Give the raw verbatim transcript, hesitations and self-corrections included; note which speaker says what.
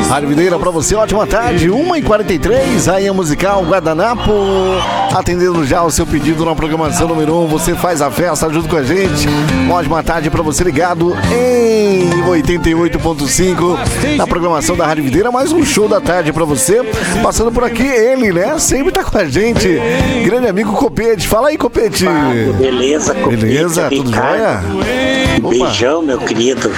Speaker 1: Rádio Videira pra você, ótima tarde, uma e quarenta e três, aí a musical Guardanapo, atendendo já o seu pedido na programação número um, você faz a festa junto com a gente, uma ótima tarde pra você ligado em oitenta e oito ponto cinco, na programação da Rádio Videira, mais um show da tarde pra você, passando por aqui, ele, né, sempre tá com a gente, grande amigo Copete, fala aí, Copete.
Speaker 2: Beleza, Copete.
Speaker 1: Beleza, tudo jóia?
Speaker 2: Beijão, meu querido.